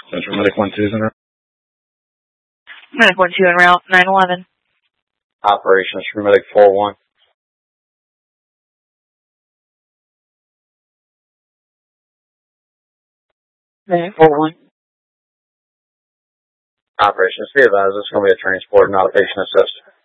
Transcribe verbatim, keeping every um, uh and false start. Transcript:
Central Medic one two is in route. Medic one two en route, nine eleven. Operations for Medic four one. Medic four one. Operations, be advised, this is going to be a transport, not a patient assist.